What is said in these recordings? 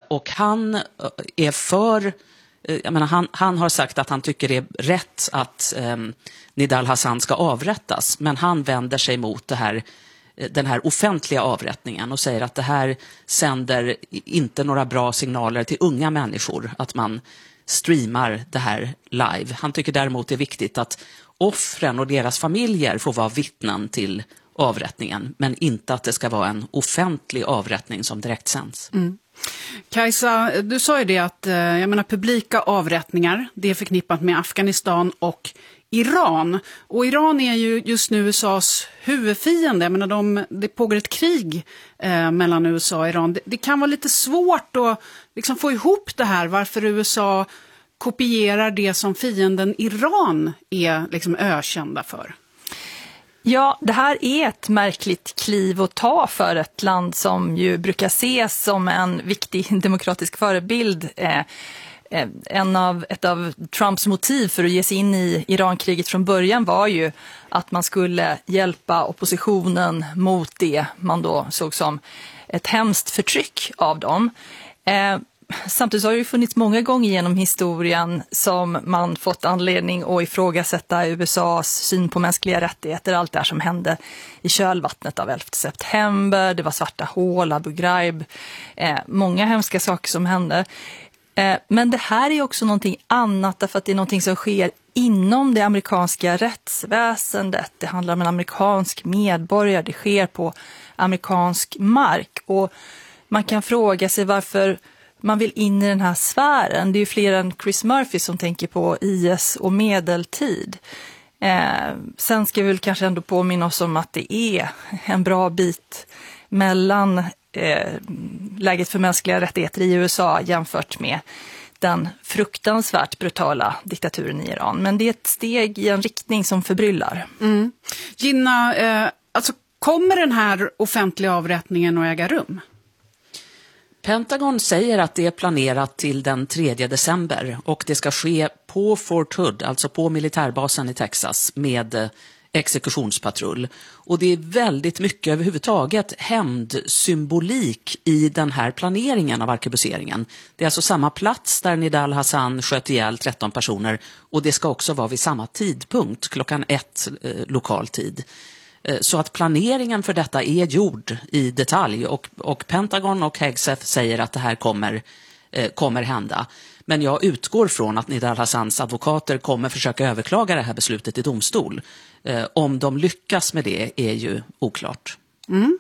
Och han är för... Jag menar, han har sagt att han tycker det är rätt att Nidal Hasan ska avrättas, men han vänder sig mot den här offentliga avrättningen och säger att det här sänder inte några bra signaler till unga människor att man streamar det här live. Han tycker däremot det är viktigt att offren och deras familjer får vara vittnen till avrättningen, men inte att det ska vara en offentlig avrättning som direkt sänds. Mm. Kajsa, du sa ju det att publika avrättningar, det är förknippat med Afghanistan och Iran. Och Iran är ju just nu USAs huvudfiende. Jag menar, det pågår ett krig mellan USA och Iran. Det kan vara lite svårt att liksom få ihop det här, varför USA kopierar det som fienden Iran är liksom ökända för. Ja, det här är ett märkligt kliv att ta för ett land som ju brukar ses som en viktig demokratisk förebild. Ett av Trumps motiv för att ge sig in i Irankriget från början var ju att man skulle hjälpa oppositionen mot det man då såg som ett hemskt förtryck av dem. Samtidigt har det ju funnits många gånger genom historien som man fått anledning att ifrågasätta USAs syn på mänskliga rättigheter. Allt det här som hände i kölvattnet av 11 september, det var svarta hål, Abu Ghraib, många hemska saker som hände. Men det här är också någonting annat därför att det är någonting som sker inom det amerikanska rättsväsendet. Det handlar om en amerikansk medborgare, det sker på amerikansk mark. Och man kan fråga sig varför man vill in i den här sfären. Det är ju fler än Chris Murphy som tänker på IS och medeltid. Sen ska vi väl kanske ändå påminna oss om att det är en bra bit mellan läget för mänskliga rättigheter i USA jämfört med den fruktansvärt brutala diktaturen i Iran. Men det är ett steg i en riktning som förbryllar. Mm. Gina, kommer den här offentliga avrättningen att äga rum? Pentagon säger att det är planerat till den 3 december och det ska ske på Fort Hood, alltså på militärbasen i Texas med exekutionspatrull. Och det är väldigt mycket överhuvudtaget hämndsymbolik i den här planeringen av arkebuseringen. Det är alltså samma plats där Nidal Hasan sköt ihjäl 13 personer och det ska också vara vid samma tidpunkt, klockan 1 lokal tid. Så att planeringen för detta är gjord i detalj och Pentagon och Hegseth säger att det här kommer hända. Men jag utgår från att Nidal Hassans advokater kommer försöka överklaga det här beslutet i domstol. Om de lyckas med det är ju oklart. Mm.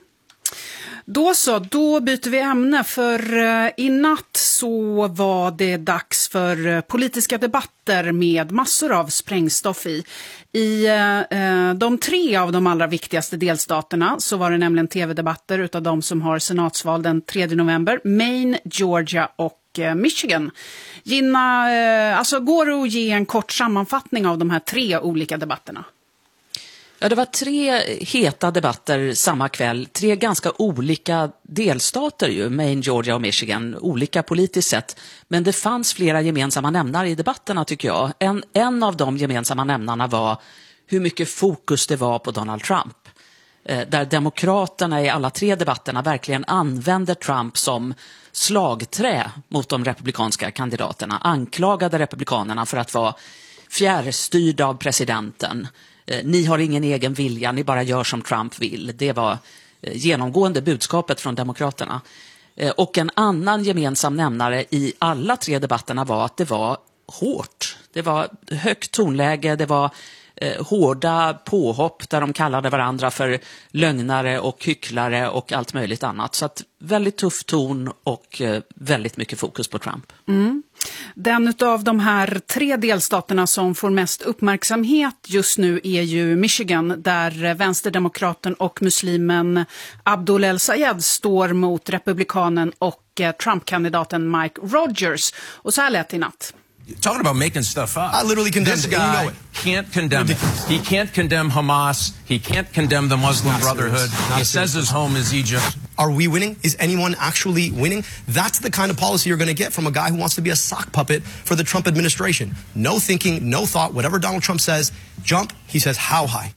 Då byter vi ämne, för i natt så var det dags för politiska debatter med massor av sprängstoff i. I de 3 av de allra viktigaste delstaterna så var det nämligen tv-debatter utav de som har senatsval den 3 november. Maine, Georgia och Michigan. Gina, går det att ge en kort sammanfattning av de här 3 olika debatterna? Ja, det var 3 heta debatter samma kväll. 3 ganska olika delstater ju, Maine, Georgia och Michigan. Olika politiskt sett. Men det fanns flera gemensamma nämnare i debatterna tycker jag. En av de gemensamma nämnarna var hur mycket fokus det var på Donald Trump. Där demokraterna i alla 3 debatterna verkligen använde Trump som slagträ mot de republikanska kandidaterna. Anklagade republikanerna för att vara fjärrstyrda av presidenten. Ni har ingen egen vilja, ni bara gör som Trump vill. Det var genomgående budskapet från demokraterna. Och en annan gemensam nämnare i alla 3 debatterna var att det var hårt. Det var högt tonläge, det var hårda påhopp där de kallade varandra för lögnare och hycklare och allt möjligt annat. Så att väldigt tuff ton och väldigt mycket fokus på Trump. Mm. Den av de här 3 delstaterna som får mest uppmärksamhet just nu är ju Michigan, där vänsterdemokraten och muslimen Abdul El-Sayed står mot republikanen och Trump-kandidaten Mike Rogers. Och så här lät i natt. Talking about making stuff up. I literally condemn this it. guy You know it. Can't condemn it. He can't condemn Hamas. He can't condemn the Muslim Brotherhood. He says his home is Egypt. Are we winning? Is anyone actually winning? That's the kind of policy you're going to get from a guy who wants to be a sock puppet for the Trump administration. No thinking, no thought. Whatever Donald Trump says, jump. He says how high.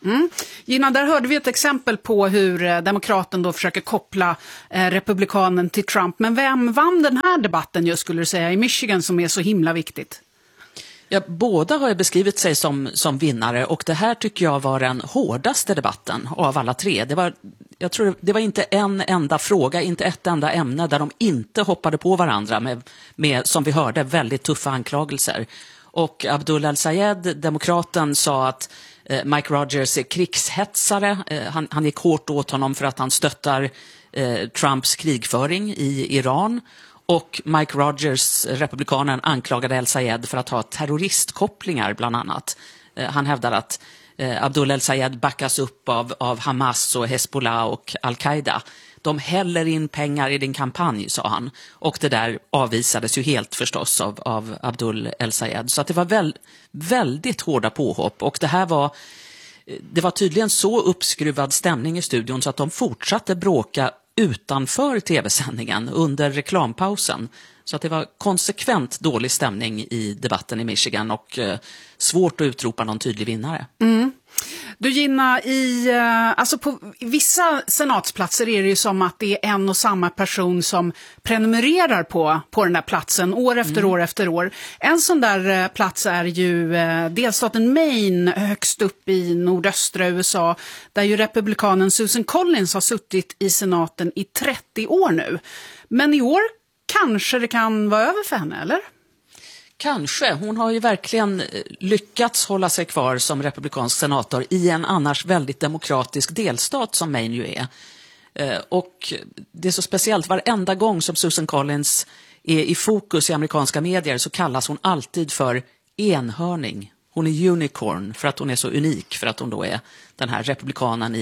Gina, där hörde vi ett exempel på hur demokraten då försöker koppla republikanen till Trump. Men vem vann den här debatten just, skulle du säga, i Michigan, som är så himla viktigt? Ja, båda har ju beskrivit sig som vinnare, och det här tycker jag var den hårdaste debatten av alla tre. Jag tror det var inte en enda fråga, inte ett enda ämne där de inte hoppade på varandra med som vi hörde, väldigt tuffa anklagelser. Och Abdul El-Sayed, demokraten, sa att Mike Rogers är krigshetsare. Han gick hårt åt honom för att han stöttar Trumps krigföring i Iran. Och Mike Rogers, republikanen, anklagade El-Sayed för att ha terroristkopplingar bland annat. Han hävdar att Abdul El-Sayed backas upp av Hamas och Hezbollah och Al-Qaida. De häller in pengar i din kampanj, sa han. Och det där avvisades ju helt förstås av Abdul El-Sayed. Så att det var väldigt hårda påhopp. Och det var tydligen så uppskruvad stämning i studion så att de fortsatte bråka utanför tv-sändningen under reklampausen. Så att det var konsekvent dålig stämning i debatten i Michigan och svårt att utropa någon tydlig vinnare. Du, Gina, alltså på vissa senatsplatser är det ju som att det är en och samma person som prenumererar på den där platsen år efter år efter år. En sån där plats är ju delstaten Maine, högst upp i nordöstra USA, där ju republikanen Susan Collins har suttit i senaten i 30 år nu. Men i år kanske det kan vara över för henne, eller? Kanske. Hon har ju verkligen lyckats hålla sig kvar som republikansk senator i en annars väldigt demokratisk delstat som Maine ju är. Och det är så speciellt, varenda gång som Susan Collins är i fokus i amerikanska medier så kallas hon alltid för enhörning. Hon är unicorn för att hon är så unik, för att hon då är den här republikanen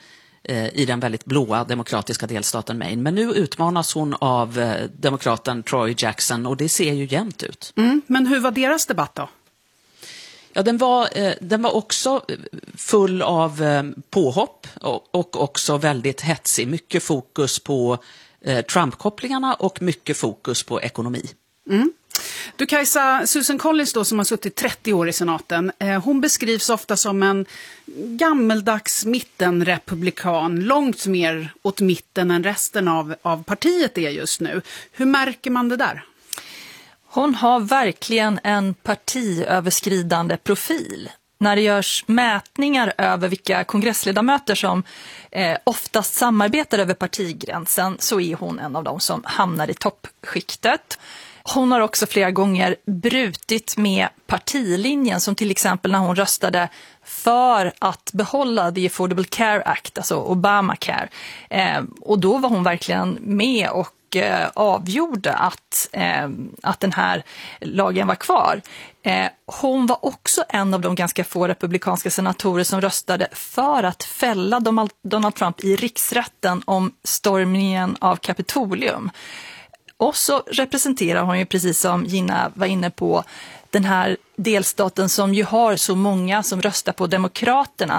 i den väldigt blåa demokratiska delstaten Maine. Men nu utmanas hon av demokraten Troy Jackson och det ser ju jämnt ut. Men hur var deras debatt då? Ja, den var också full av påhopp och också väldigt hetsig. Mycket fokus på Trump-kopplingarna och mycket fokus på ekonomi. Du, Kajsa, Susan Collins då, som har suttit 30 år i senaten, hon beskrivs ofta som en gammeldags mittenrepublikan, långt mer åt mitten än resten av partiet är just nu. Hur märker man det där? Hon har verkligen en partiöverskridande profil. När det görs mätningar över vilka kongressledamöter som oftast samarbetar över partigränsen, så är hon en av dem som hamnar i toppskiktet. Hon har också flera gånger brutit med partilinjen, som till exempel när hon röstade för att behålla the Affordable Care Act, alltså Obamacare. Och då var hon verkligen med och avgjorde att den här lagen var kvar. Hon var också en av de ganska få republikanska senatorer som röstade för att fälla Donald Trump i riksrätten om stormningen av Kapitolium. Och så representerar hon ju, precis som Gina var inne på, den här delstaten som ju har så många som röstar på Demokraterna.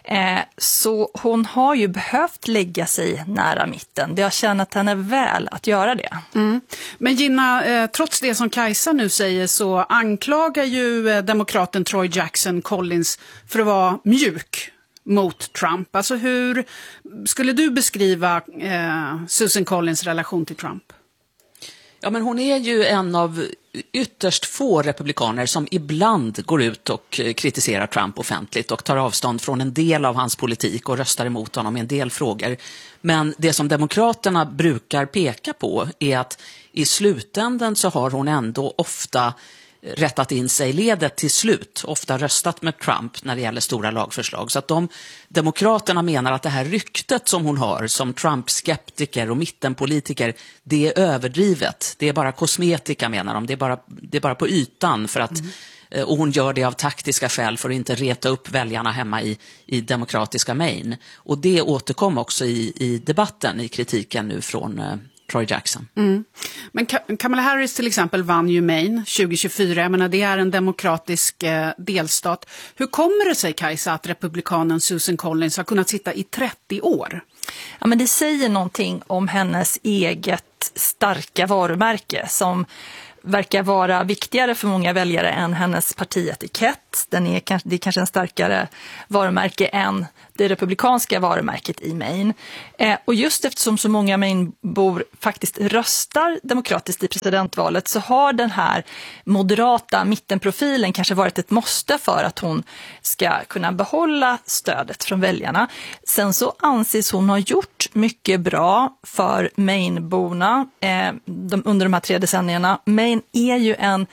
Så hon har ju behövt lägga sig nära mitten. Det har tjänat henne väl att göra det. Men Gina, trots det som Kajsa nu säger så anklagar ju demokraten Troy Jackson Collins för att vara mjuk mot Trump. Alltså hur skulle du beskriva Susan Collins relation till Trump? Ja, men hon är ju en av ytterst få republikaner som ibland går ut och kritiserar Trump offentligt och tar avstånd från en del av hans politik och röstar emot honom i en del frågor. Men det som demokraterna brukar peka på är att i slutänden så har hon ändå ofta rättat in sig i ledet till slut, ofta röstat med Trump när det gäller stora lagförslag. Så att demokraterna menar att det här ryktet som hon har som Trump-skeptiker och mittenpolitiker, det är överdrivet. Det är bara kosmetika, menar de. Det är bara på ytan för att och hon gör det av taktiska skäl för att inte reta upp väljarna hemma i demokratiska Maine. Och det återkom också i debatten, i kritiken nu från Troy Jackson. Men Kamala Harris till exempel vann ju Maine 2024. Jag menar, det är en demokratisk delstat. Hur kommer det sig, Kajsa, att republikanen Susan Collins har kunnat sitta i 30 år? Ja, men det säger någonting om hennes eget starka varumärke som verkar vara viktigare för många väljare än hennes partietikett. Det är kanske en starkare varumärke än det republikanska varumärket i Maine. Och just eftersom så många Mainebor faktiskt röstar demokratiskt i presidentvalet så har den här moderata mittenprofilen kanske varit ett måste för att hon ska kunna behålla stödet från väljarna. Sen så anses hon ha gjort mycket bra för Maineborna under de här 3 decennierna. Maine är ju en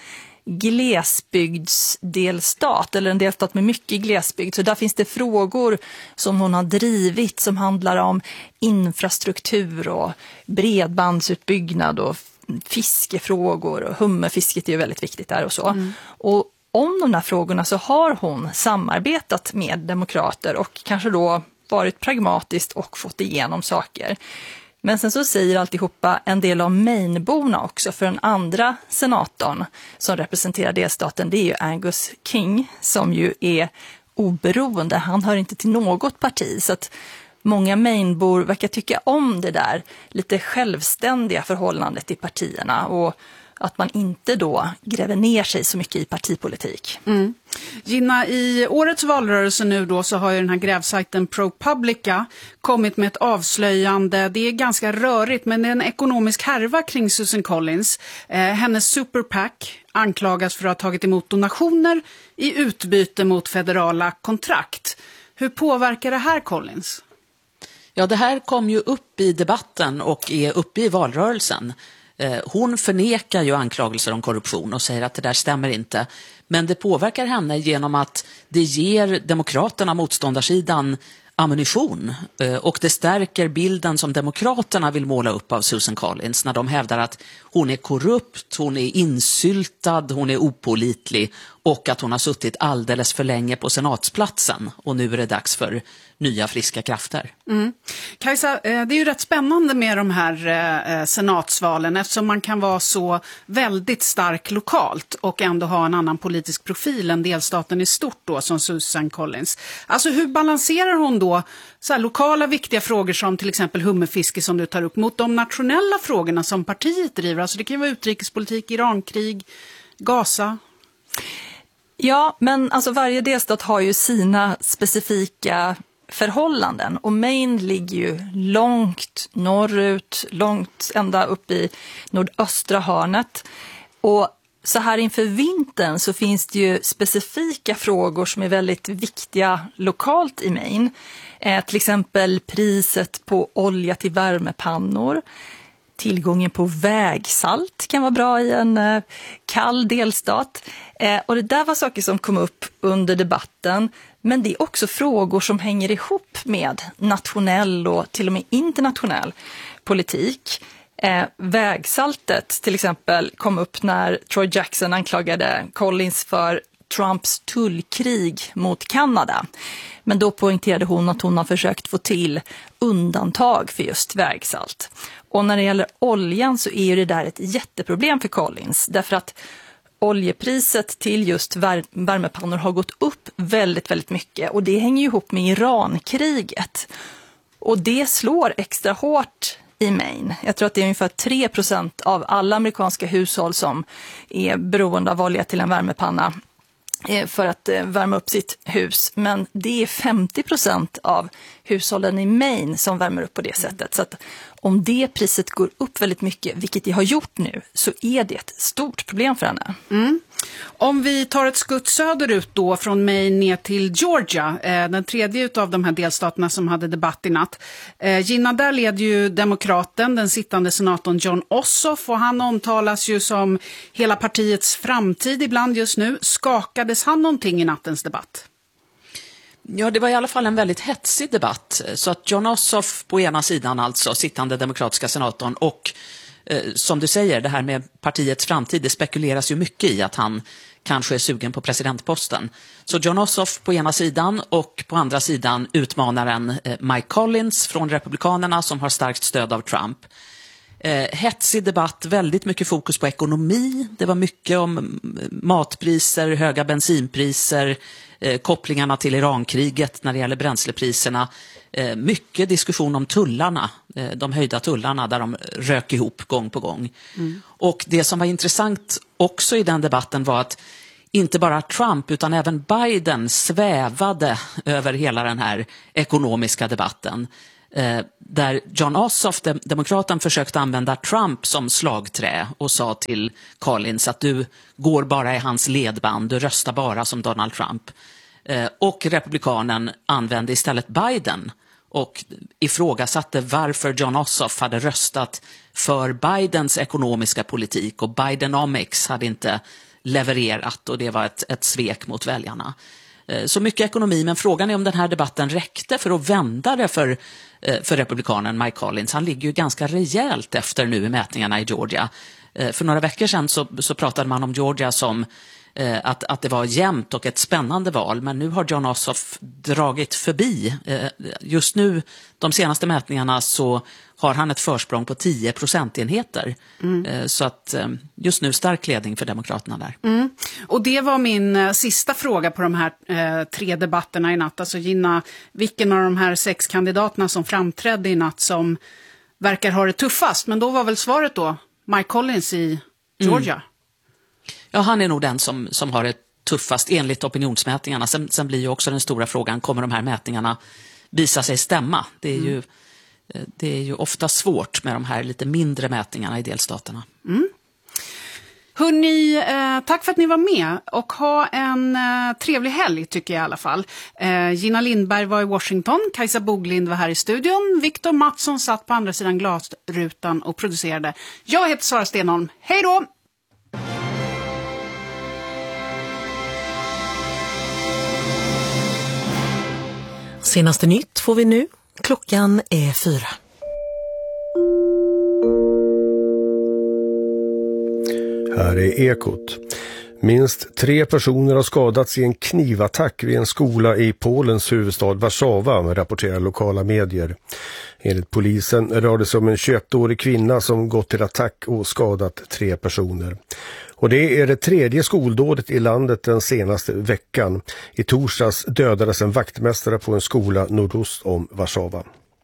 glesbygdsdelstat eller en delstat med mycket glesbygd, så där finns det frågor som hon har drivit som handlar om infrastruktur och bredbandsutbyggnad och fiskefrågor, och hummerfisket är ju väldigt viktigt där och så. Och om de här frågorna så har hon samarbetat med demokrater och kanske då varit pragmatiskt och fått igenom saker. Men sen så säger alltihopa en del om Maineborna också, för den andra senatorn som representerar delstaten, det är ju Angus King som ju är oberoende. Han hör inte till något parti, så att många Mainebor verkar tycka om det där lite självständiga förhållandet till partierna och att man inte då gräver ner sig så mycket i partipolitik. Gina, i årets valrörelse nu då så har ju den här grävsajten ProPublica kommit med ett avslöjande. Det är ganska rörigt, men det är en ekonomisk härva kring Susan Collins. Hennes Super PAC anklagas för att ha tagit emot donationer i utbyte mot federala kontrakt. Hur påverkar det här Collins? Ja, det här kom ju upp i debatten och är uppe i valrörelsen. Hon förnekar ju anklagelser om korruption och säger att det där stämmer inte. Men det påverkar henne genom att det ger demokraterna, motståndarsidan, ammunition. Och det stärker bilden som demokraterna vill måla upp av Susan Collins när de hävdar att hon är korrupt, hon är insyltad, hon är opålitlig och att hon har suttit alldeles för länge på senatsplatsen. Och nu är det dags för nya friska krafter. Kajsa, det är ju rätt spännande med de här senatsvalen eftersom man kan vara så väldigt stark lokalt och ändå ha en annan politisk profil än delstaten i stort då, som Susan Collins. Alltså hur balanserar hon då så här lokala viktiga frågor som till exempel hummerfiske som du tar upp mot de nationella frågorna som partiet driver? Alltså det kan ju vara utrikespolitik, Irankrig, Gaza. Ja, men alltså varje delstat har ju sina specifika förhållanden och Maine ligger ju långt norrut, långt ända upp i nordöstra hörnet. Och så här inför vintern så finns det ju specifika frågor som är väldigt viktiga lokalt i Maine. Till exempel priset på olja till värmepannor. Tillgången på vägsalt kan vara bra i en kall delstat. Och det där var saker som kom upp under debatten. Men det är också frågor som hänger ihop med nationell och till och med internationell politik. Vägsaltet till exempel kom upp när Troy Jackson anklagade Collins för Trumps tullkrig mot Kanada. Men då poängterade hon att hon har försökt få till undantag för just vägsalt. Och när det gäller oljan så är det där ett jätteproblem för Collins. Därför att oljepriset till just värmepannor har gått upp väldigt, väldigt mycket. Och det hänger ju ihop med Irankriget. Och det slår extra hårt i Maine. Jag tror att det är ungefär 3% av alla amerikanska hushåll som är beroende av olja till en värmepanna för att värma upp sitt hus. Men det är 50% av hushållen i Maine som värmer upp på det sättet. Så att om det priset går upp väldigt mycket, vilket det har gjort nu, så är det ett stort problem för henne. Om vi tar ett skutt söderut då från Maine ner till Georgia, den tredje av de här delstaterna som hade debatt i natt. Gina, där leder ju demokraten, den sittande senatorn Jon Ossoff, och han omtalas ju som hela partiets framtid ibland just nu. Skakades han någonting i nattens debatt? Ja, det var i alla fall en väldigt hetsig debatt. Så att Jon Ossoff på ena sidan, alltså sittande demokratiska senatorn, och som du säger, det här med partiets framtid, det spekuleras ju mycket i att han kanske är sugen på presidentposten. Så Jon Ossoff på ena sidan och på andra sidan utmanaren Mike Collins från Republikanerna som har starkt stöd av Trump. Hetsig debatt, väldigt mycket fokus på ekonomi. Det var mycket om matpriser, höga bensinpriser, kopplingarna till Irankriget när det gäller bränslepriserna. Mycket diskussion om tullarna, de höjda tullarna där de rök ihop gång på gång. Och det som var intressant också i den debatten var att inte bara Trump utan även Biden svävade över hela den här ekonomiska debatten. Där John Ossoff, demokraten, försökte använda Trump som slagträ och sa till Collins att du går bara i hans ledband, du röstar bara som Donald Trump. Och republikanen använde istället Biden och ifrågasatte varför John Ossoff hade röstat för Bidens ekonomiska politik och Bidenomics hade inte levererat och det var ett svek mot väljarna. Så mycket ekonomi, men frågan är om den här debatten räckte för att vända det för republikanen Mike Collins. Han ligger ju ganska rejält efter nu i mätningarna i Georgia. För några veckor sedan så pratade man om Georgia som att det var jämnt och ett spännande val, men nu har John Ossoff dragit förbi. Just nu, de senaste mätningarna, så har han ett försprång på 10 procentenheter. Så att just nu stark ledning för demokraterna där. Och det var min sista fråga på de här 3 debatterna i natt. Alltså Gina, vilken av de här 6 kandidaterna som framträdde i natt som verkar ha det tuffast? Men då var väl svaret då Mike Collins i Georgia? Ja, han är nog den som har det tuffast enligt opinionsmätningarna. Sen blir ju också den stora frågan, kommer de här mätningarna visa sig stämma? Det är ju ofta svårt med de här lite mindre mätningarna i delstaterna. Hörrni, tack för att ni var med och ha en trevlig helg tycker jag i alla fall. Gina Lindberg var i Washington, Kajsa Boglind var här i studion, Viktor Mattsson satt på andra sidan glasrutan och producerade. Jag heter Sara Stenholm, hej då! Senaste nytt får vi nu. Klockan är 4. Här är Ekot. Minst 3 personer har skadats i en knivattack vid en skola i Polens huvudstad Warszawa, rapporterar lokala medier. Enligt polisen rör det sig om en 21-årig kvinna som gått till attack och skadat 3 personer. Och det är det 3:e skoldådet i landet den senaste veckan. I torsdags dödades en vaktmästare på en skola nordost om Warszawa.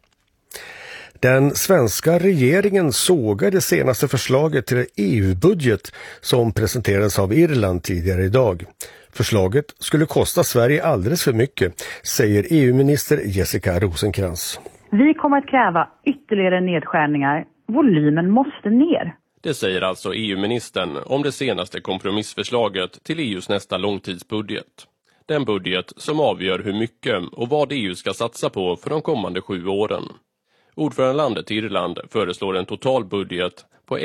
Den svenska regeringen sågar det senaste förslaget till EU-budget som presenterades av Irland tidigare idag. Förslaget skulle kosta Sverige alldeles för mycket, säger EU-minister Jessica Rosencrantz. Vi kommer att kräva ytterligare nedskärningar. Volymen måste ner. Det säger alltså EU-ministern om det senaste kompromissförslaget till EUs nästa långtidsbudget. Den budget som avgör hur mycket och vad EU ska satsa på för de kommande 7 åren. Ordförandelandet Irland föreslår en total budget på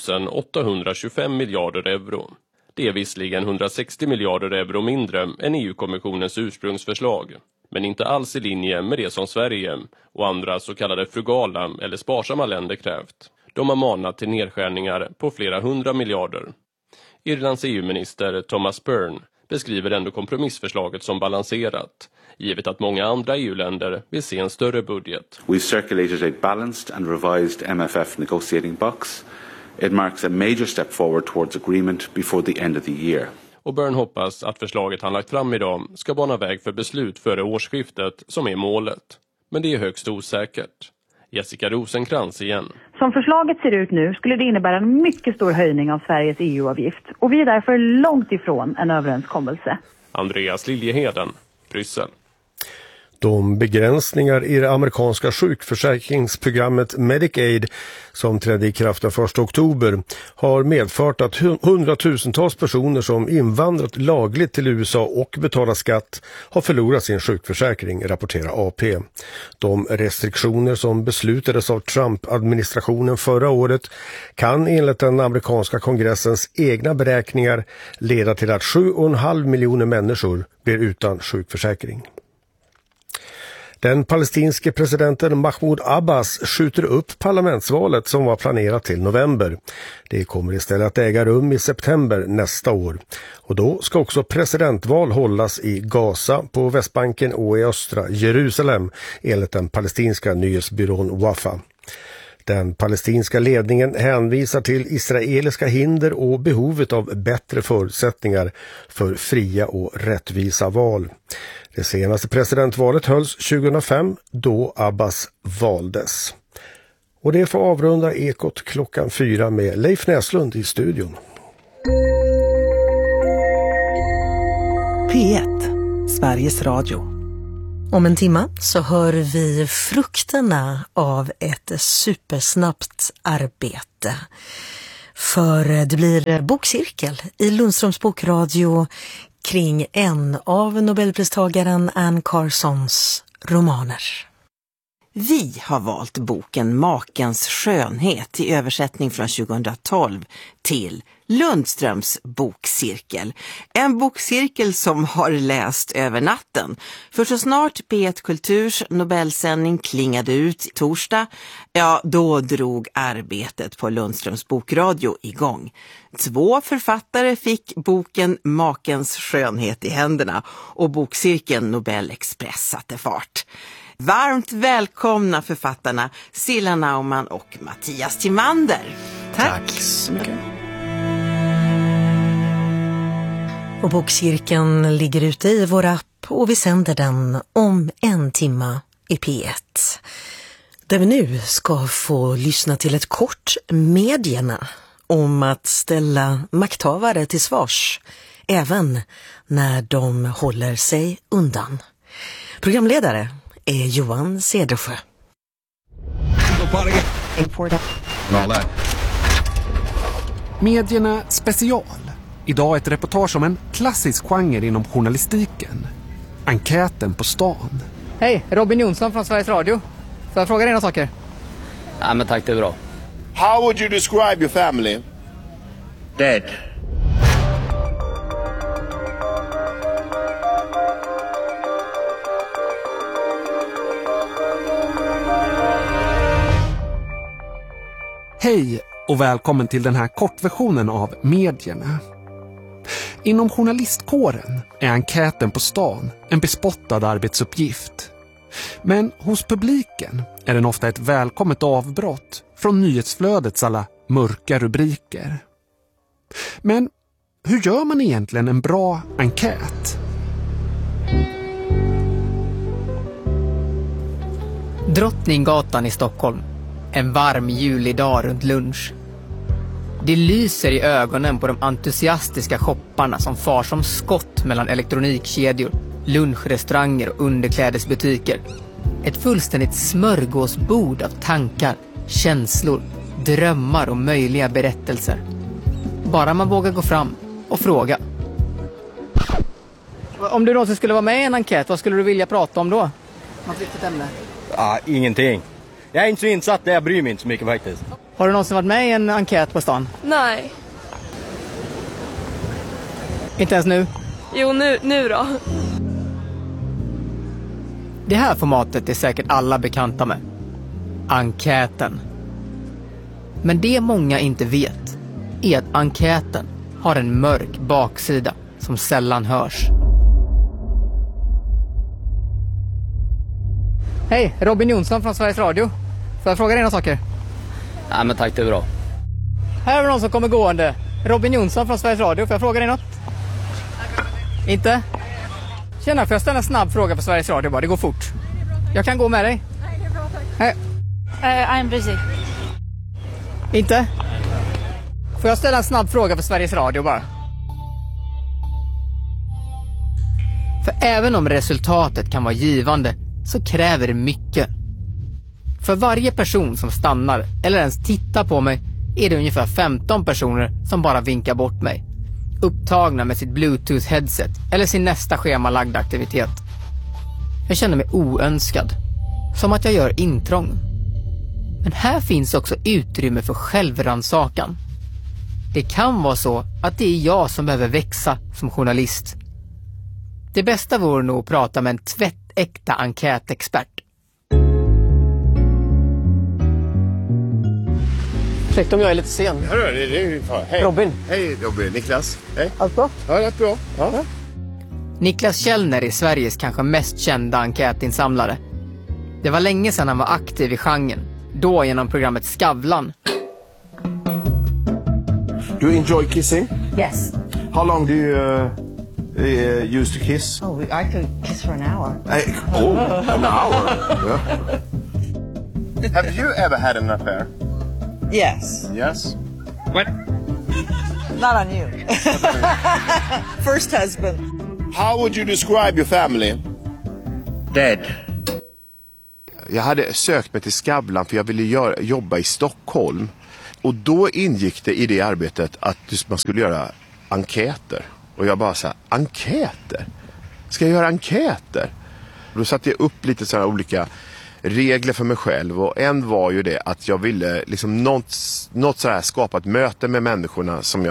1825 miljarder euro. Det är visserligen 160 miljarder euro mindre än EU-kommissionens ursprungsförslag, men inte alls i linje med det som Sverige och andra så kallade frugala eller sparsamma länder krävt. De har manat till nedskärningar på flera 100 miljarder. Irlands EU-minister Thomas Byrne beskriver ändå kompromissförslaget som balanserat, givet att många andra EU-länder vill se en större budget. We circulated a balanced and revised MFF negotiating box. It marks a major step forward towards agreement before the end of the year. Och Byrne hoppas att förslaget han lagt fram idag ska bana väg för beslut före årsskiftet som är målet. Men det är högst osäkert. Jessica Rosencrantz igen. Som förslaget ser ut nu skulle det innebära en mycket stor höjning av Sveriges EU-avgift. Och vi är därför långt ifrån en överenskommelse. Andreas Liljeheden, Bryssel. De begränsningar i det amerikanska sjukförsäkringsprogrammet Medicaid som trädde i kraft den 1 oktober har medfört att hundratusentals personer som invandrat lagligt till USA och betalar skatt har förlorat sin sjukförsäkring, rapporterar AP. De restriktioner som beslutades av Trump-administrationen förra året kan enligt den amerikanska kongressens egna beräkningar leda till att 7,5 miljoner människor blir utan sjukförsäkring. Den palestinske presidenten Mahmoud Abbas skjuter upp parlamentsvalet som var planerat till november. Det kommer istället att äga rum i september nästa år. Och då ska också presidentval hållas i Gaza, på Västbanken och i östra Jerusalem, enligt den palestinska nyhetsbyrån Wafa. Den palestinska ledningen hänvisar till israeliska hinder och behovet av bättre förutsättningar för fria och rättvisa val. Det senaste presidentvalet hölls 2005 då Abbas valdes. Och det får avrunda Ekot klockan 4 med Leif Näslund i studion. P1, Sveriges Radio. Om en timme så hör vi frukterna av ett supersnabbt arbete. För det blir bokcirkel i Lundströms bokradio kring en av Nobelpristagaren Anne Carsons romaner. Vi har valt boken Makens skönhet i översättning från 2012 till Lundströms bokcirkel. En bokcirkel som har läst över natten. För så snart P1 Kulturs Nobelsändning klingade ut torsdag, ja då drog arbetet på Lundströms bokradio igång. 2 författare fick boken Makens skönhet i händerna och bokcirkeln Nobel Express satte fart. Varmt välkomna författarna Silla Naumann och Mattias Timander. Tack så mycket. Och bokcirkeln ligger ute i vår app och vi sänder den om en timme i P1. Där vi nu ska få lyssna till ett kort medierna om att ställa makthavare till svars även när de håller sig undan. Programledare är Johan Cedersjö. Medierna special. Idag ett reportage om en klassisk genre inom journalistiken. Enkäten på stan. Hej, Robin Jonsson från Sveriges Radio. Får jag fråga dig några saker? Ja, men tack, det är bra. How would you describe your family? Dead. Hej och välkommen till den här kortversionen av medierna. Inom journalistkåren är enkäten på stan en bespottad arbetsuppgift. Men hos publiken är den ofta ett välkommet avbrott från nyhetsflödets alla mörka rubriker. Men hur gör man egentligen en bra enkät? Drottninggatan i Stockholm. En varm julidag runt lunch. Det lyser i ögonen på de entusiastiska shopparna som far som skott mellan elektronikkedjor, lunchrestauranger och underklädesbutiker. Ett fullständigt smörgåsbord av tankar, känslor, drömmar och möjliga berättelser. Bara man vågar gå fram och fråga. Om du någonsin skulle vara med i en enkät, vad skulle du vilja prata om då? Något viktigt ämne? Ingenting. Jag är inte så insatt, jag bryr mig inte så mycket faktiskt. Har du någonsin varit med i en enkät på stan? Nej. Inte ens nu? Jo, nu då. Det här formatet är säkert alla bekanta med. Enkäten. Men det många inte vet är att enkäten har en mörk baksida som sällan hörs. Hej, Robin Jonsson från Sveriges Radio. Får jag fråga dig några saker? Ja, men tack, det är bra. Här är någon som kommer gående. Robin Jonsson från Sveriges Radio. Får jag fråga dig något? Inte? Tjena, får jag ställa en snabb fråga för Sveriges Radio bara? Det går fort. Jag kan gå med dig. Nej, det är bra, tack. Hej. I'm busy. Inte? Får jag ställa en snabb fråga för Sveriges Radio bara? För även om resultatet kan vara givande så kräver det mycket. För varje person som stannar eller ens tittar på mig är det ungefär 15 personer som bara vinkar bort mig. Upptagna med sitt Bluetooth-headset eller sin nästa schemalagda aktivitet. Jag känner mig oönskad. Som att jag gör intrång. Men här finns också utrymme för självrannsakan. Det kan vara så att det är jag som behöver växa som journalist. Det bästa vore nog att prata med en tvättäkta enkätexpert. Ursäkta om jag är lite sen. Hej. Robin. Hej Robin, Niklas. Hej. Allt bra? Ja, rätt bra. Ja. Niklas Källner är Sveriges kanske mest kända enkätinsamlare. Det var länge sedan han var aktiv i genren. då genom programmet Skavlan. Do you enjoy kissing? Yes. How long do you use to kiss? Oh, I could kiss for an hour. An hour? Yeah. Have you ever had an affair? Yes. Yes. What? Not on you. First husband. How would you describe your family? Dead. Jag hade sökt mig till Skavlan för jag ville jobba i Stockholm. Och då ingick det i det arbetet att man skulle göra enkäter. Och jag bara så här, enkäter? Ska jag göra enkäter? Och då satte jag upp lite sådana olika regler för mig själv. Och en var ju det att jag ville liksom något så här skapa ett möte med människorna som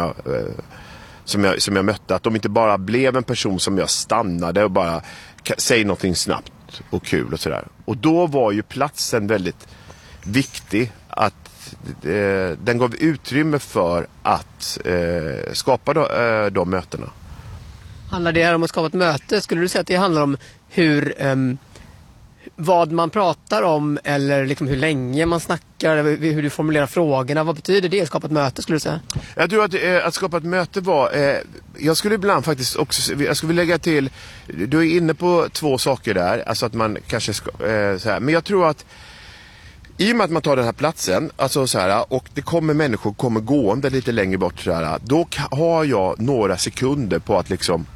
jag mötte. Att de inte bara blev en person som jag stannade och bara säg någonting snabbt och kul och sådär. Och då var ju platsen väldigt viktig, att den gav utrymme för att skapa de mötena. Handlar det här om att skapa ett möte? Skulle du säga att det handlar om hur vad man pratar om, eller liksom hur länge man snackar, hur du formulerar frågorna? Vad betyder det att skapa ett möte, skulle du säga? Jag tror att skapa ett möte var... jag skulle ibland faktiskt också... Jag skulle lägga till... Du är inne på två saker där. Alltså att man kanske... så här, men jag tror att i och med att man tar den här platsen, alltså så här, och det kommer människor gående lite längre bort så här, då har jag några sekunder på att liksom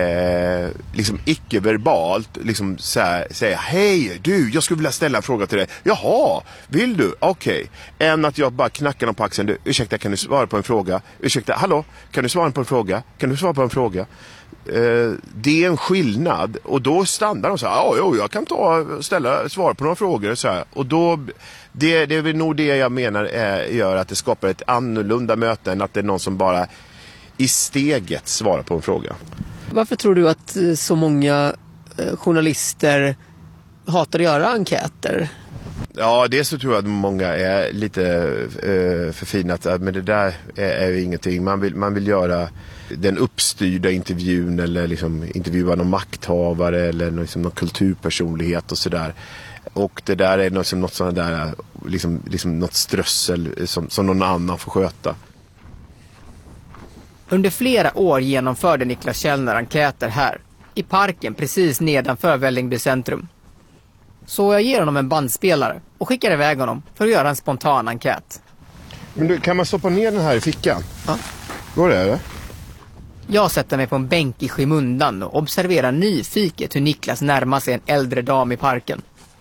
icke-verbalt liksom säga hej du, jag skulle vilja ställa en fråga till dig. Jaha, vill du? Okej. Än att jag bara knackar dem på axeln. Du, ursäkta, kan du svara på en fråga? Ursäkta, hallå, kan du svara på en fråga? Kan du svara på en fråga? Det är en skillnad. Och då stannar de så här, jag kan svara på några frågor så här. Och då, det är väl nog det jag menar gör att det skapar ett annorlunda möte än att det är någon som bara i steget svarar på en fråga. Varför tror du att så många journalister hatar att göra enkäter? Ja, det så tror jag att många är lite förfinat. Men det där är ju ingenting. Man vill göra den uppstyrda intervjun, eller liksom intervjua någon makthavare eller liksom någon kulturpersonlighet och sådär. Och det där är något sådant där, liksom något strössel som någon annan får sköta. Under flera år genomförde Niklas Källner enkäter här, i parken precis nedanför Vällingby centrum. Så jag ger honom en bandspelare och skickar iväg honom för att göra en spontan enkät. Men du, kan man stoppa ner den här i fickan? Ja. Går det, eller? Jag sätter mig på en bänk i skymundan och observerar nyfiket hur Niklas närmar sig en äldre dam i parken.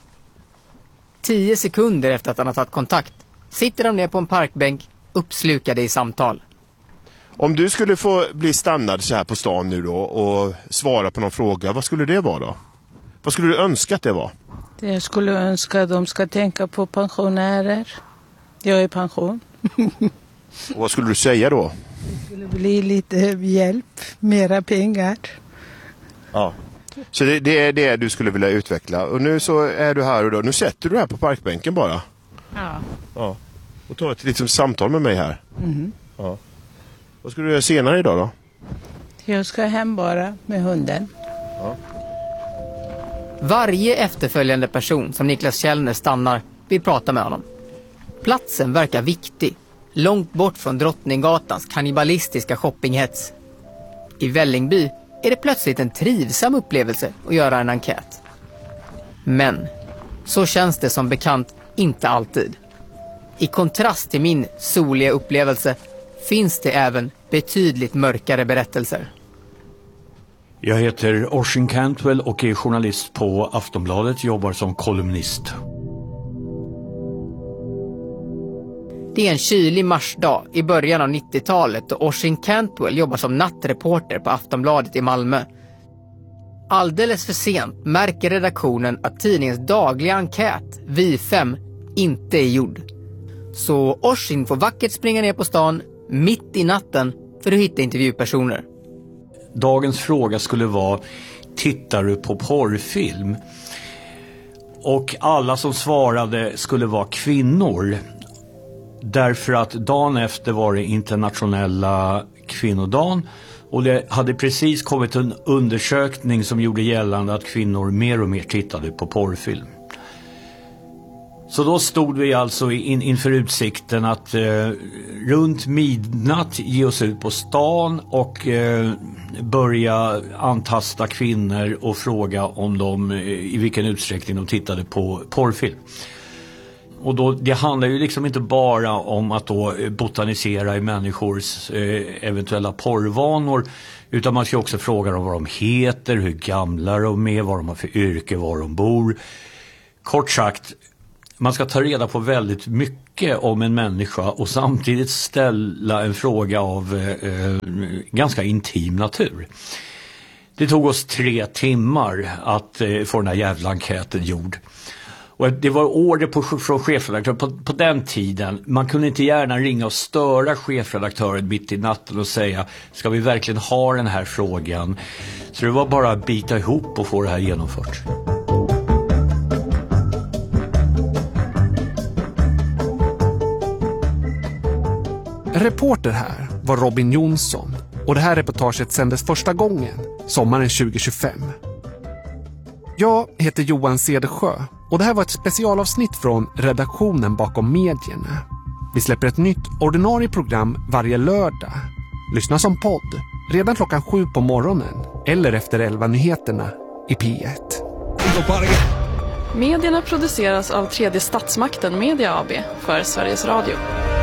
10 sekunder efter att han har tagit kontakt sitter de ner på en parkbänk, uppslukade i samtal. Om du skulle få bli stannad så här på stan nu då och svara på någon fråga, vad skulle det vara då? Vad skulle du önska att det var? Jag skulle önska att de ska tänka på pensionärer. Jag är pension. Och vad skulle du säga då? Det skulle bli lite hjälp, mera pengar. Ja. Så det är det du skulle vilja utveckla. Och nu så är du här och då. Nu sätter du här på parkbänken bara. Ja. Och tar ett litet samtal med mig här. Mm. Ja. Vad ska du göra senare idag då? Jag ska hem bara med hunden. Ja. Varje efterföljande person som Niklas Källner stannar vill prata med honom. Platsen verkar viktig, långt bort från Drottninggatans kannibalistiska shoppinghets. I Vällingby är det plötsligt en trivsam upplevelse att göra en enkät. Men så känns det som bekant inte alltid. I kontrast till min soliga upplevelse finns det även betydligt mörkare berättelser. Jag heter Oisin Cantwell och är journalist på Aftonbladet, jobbar som kolumnist. Det är en kylig marsdag i början av 90-talet och Oisin Cantwell jobbar som nattreporter på Aftonbladet i Malmö. Alldeles för sent märker redaktionen att tidningens dagliga enkät, Vi 5, inte är gjord. Så Oisin får vackert springa ner på stan mitt i natten för att hitta intervjupersoner. Dagens fråga skulle vara: tittar du på porrfilm? Och alla som svarade skulle vara kvinnor. Därför att dagen efter var det internationella kvinnodagen. Och det hade precis kommit en undersökning som gjorde gällande att kvinnor mer och mer tittade på porrfilm. Så då stod vi alltså inför utsikten att runt midnatt ge oss ut på stan och börja antasta kvinnor och fråga om de i vilken utsträckning de tittade på porrfilm. Och då, det handlar ju liksom inte bara om att då botanisera i människors eventuella porrvanor, utan man ska också fråga dem vad de heter, hur gamla de är, vad de har för yrke, var de bor. Kort sagt, man ska ta reda på väldigt mycket om en människa och samtidigt ställa en fråga av ganska intim natur. Det tog oss 3 timmar att få den här jävla enkäten gjord. Och det var order från chefredaktören på den tiden. Man kunde inte gärna ringa och störa chefredaktören mitt i natten och säga, ska vi verkligen ha den här frågan? Så det var bara att bita ihop och få det här genomfört. Reporter här var Robin Jonsson och det här reportaget sändes första gången sommaren 2025. Jag heter Johan Cedersjö och det här var ett specialavsnitt från redaktionen bakom medierna. Vi släpper ett nytt ordinarie program varje lördag. Lyssna som podd redan klockan 7 på morgonen eller efter 11-nyheterna i P1. Medierna produceras av Tredje Statsmakten Media AB för Sveriges Radio.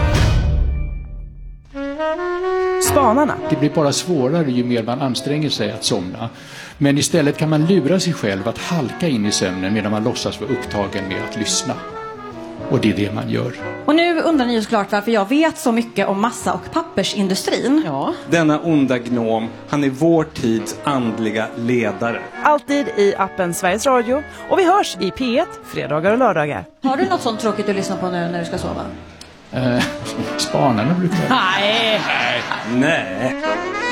Spanarna. Det blir bara svårare ju mer man anstränger sig att somna. Men istället kan man lura sig själv att halka in i sömnen medan man låtsas vara upptagen med att lyssna. Och det är det man gör. Och nu undrar ni ju såklart varför jag vet så mycket om massa- och pappersindustrin. Ja. Denna onda gnom, han är vår tids andliga ledare. Alltid i appen Sveriges Radio. Och vi hörs i P1 fredagar och lördagar. Har du något sånt tråkigt att lyssna på nu när du ska sova? Spanarna brukar... Nej.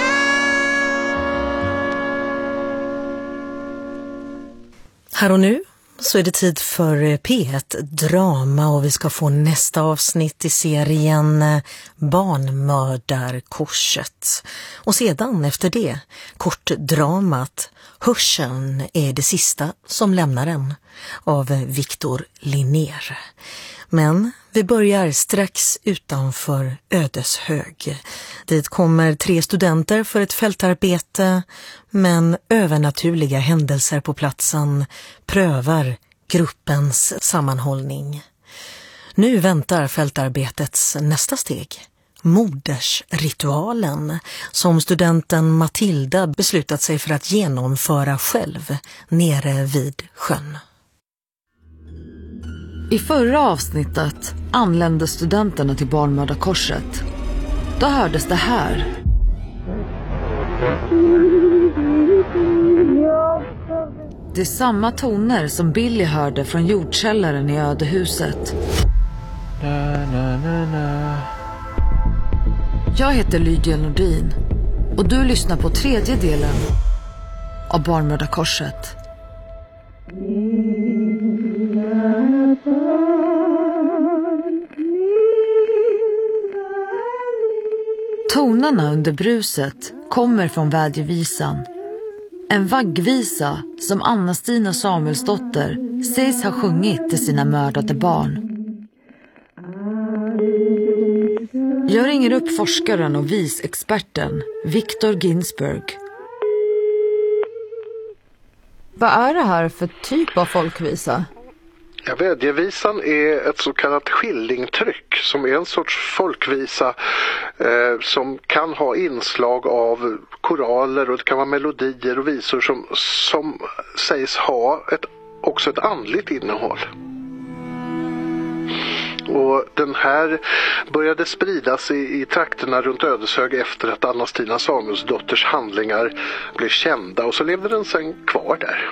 Här och nu så är det tid för P1 Drama och vi ska få nästa avsnitt i serien Barnmördarkorset. Och sedan efter det, kortdramat Hörseln är det sista som lämnar en av Victor Linnér. Men vi börjar strax utanför Ödeshög. Dit kommer 3 studenter för ett fältarbete, men övernaturliga händelser på platsen prövar gruppens sammanhållning. Nu väntar fältarbetets nästa steg, modersritualen, som studenten Matilda beslutat sig för att genomföra själv nere vid sjön. I förra avsnittet anlände studenterna till Barnmördarkorset. Då hördes det här. Det är samma toner som Billy hörde från jordkällaren i ödehuset. Jag heter Lydia Nordin och du lyssnar på 3:e delen av Barnmördarkorset. Tonerna under bruset kommer från vädjevisan. En vaggvisa som Anna-Stina Samuelsdotter sägs ha sjungit till sina mördade barn. Jag ringer upp forskaren och visexperten Victor Ginsburg. Vad är det här för typ av folkvisa? Ja, vädjevisan är ett så kallat skillingtryck som är en sorts folkvisa som kan ha inslag av koraler och det kan vara melodier och visor som sägs ha också ett andligt innehåll. Och den här började spridas i trakterna runt Ödeshög efter att Anna-Stina Samuelsdotters handlingar blev kända och så levde den sen kvar där.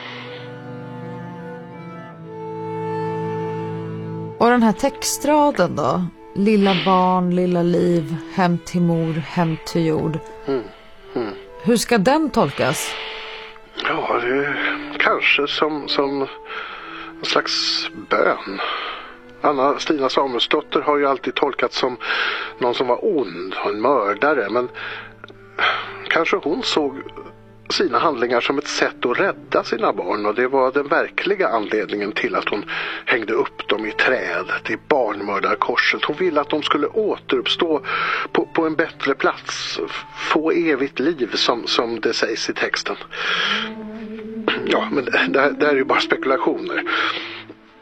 Och den här textraden då? Lilla barn, lilla liv, hem till mor, hem till jord. Hur ska den tolkas? Ja, det är kanske som en slags bön. Anna-Stina Samuelsdotter har ju alltid tolkats som någon som var ond och en mördare. Men kanske hon såg sina handlingar som ett sätt att rädda sina barn, och det var den verkliga anledningen till att hon hängde upp dem i trädet i barnmördarkorset. Hon ville att de skulle återuppstå på en bättre plats, få evigt liv som det sägs i texten. Ja, men det här är ju bara spekulationer.